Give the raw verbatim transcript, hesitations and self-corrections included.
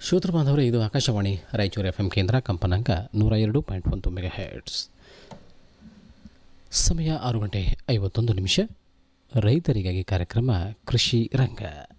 ಶ್ರೋತೃ ಬಾಂಧವರೇ, ಇದು ಆಕಾಶವಾಣಿ ರಾಯಚೂರು ಎಫ್ ಎಂ ಕೇಂದ್ರ, ಕಂಪನಾಂಕ ನೂರ ಎರಡು ಪಾಯಿಂಟ್ ಒಂದು ಮೆಗಾ ಹೆರ್ಟ್ಸ್. ಸಮಯ ಆರು ಗಂಟೆ ಐವತ್ತೊಂದು ನಿಮಿಷ. ರೈತರಿಗಾಗಿ ಕಾರ್ಯಕ್ರಮ ಕೃಷಿ ರಂಗ.